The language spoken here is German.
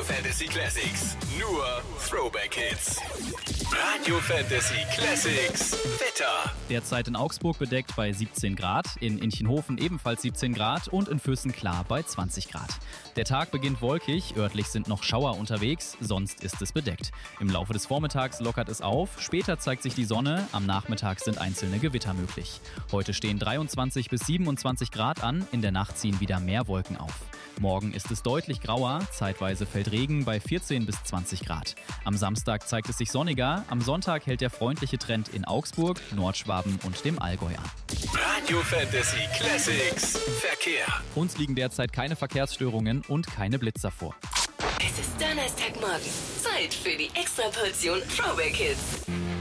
Radio Fantasy Classics. Nur Throwback Hits. Radio Fantasy Classics. Wetter. Derzeit in Augsburg bedeckt bei 17 Grad, in Inchenhofen ebenfalls 17 Grad und in Füssen klar bei 20 Grad. Der Tag beginnt wolkig, örtlich sind noch Schauer unterwegs, sonst ist es bedeckt. Im Laufe des Vormittags lockert es auf, später zeigt sich die Sonne, am Nachmittag sind einzelne Gewitter möglich. Heute stehen 23 bis 27 Grad an, in der Nacht ziehen wieder mehr Wolken auf. Morgen ist es deutlich grauer, zeitweise fällt Regen bei 14 bis 20 Grad. Am Samstag zeigt es sich sonniger, am Sonntag hält der freundliche Trend in Augsburg, Nordschwaben und dem Allgäu an. Radio Fantasy Classics. Verkehr. Uns liegen derzeit keine Verkehrsstörungen und keine Blitzer vor. Es ist Donnerstagmorgen. Zeit für die Extraportion Throwback Hits.